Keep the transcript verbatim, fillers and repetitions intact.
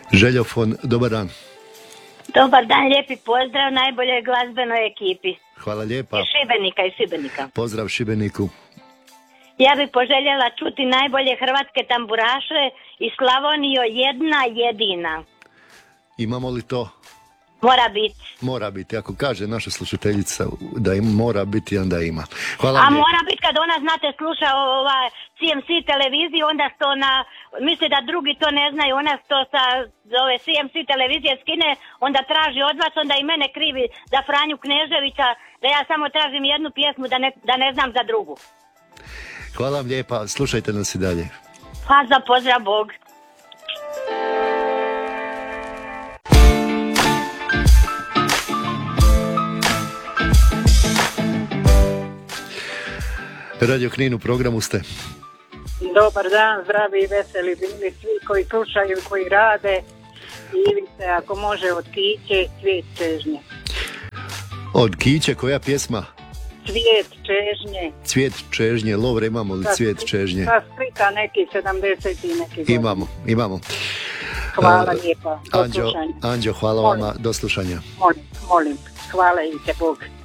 Željofon, dobar dan. Dobar dan, lijepi pozdrav najboljoj glazbenoj ekipi. Hvala lijepa. Iz Šibenika, iz Šibenika. Pozdrav Šibeniku. Ja bih poželjela čuti najbolje hrvatske tamburaše i Slavonijo jedna jedina. Imamo li to? Mora biti. Mora biti, ako kaže naša slušateljica da im mora biti, onda ima. Hvala. A mora biti kad ona, znate, sluša ova C M C televiziju, onda to na, misli da drugi to ne znaju, ona to sa ove C M C televizije skine, onda traži od vas, onda i mene krivi za Franju Kneževića, da ja samo tražim jednu pjesmu, da ne, da ne znam za drugu. Hvala vam lijepa, slušajte nas i dalje. Pa za pozdrav, Bog. Radio Knin, u programu ste. Dobar dan, zdravi i veseli bili svi koji slušaju, koji rade. Ili se, ako može, od Kiće, Cvijet čežnje. Od Kiće, koja pjesma? Cvijet čežnje. Cvijet čežnje, Lovre, imamo li Cvijet čežnje? Sa Splita neki sedamdeset i neki godin. Imamo, imamo. Hvala uh, lijepa, do Anđo, slušanja. Anđo, hvala molim. vama, do slušanja. Molim, molim, hvala i te Bog.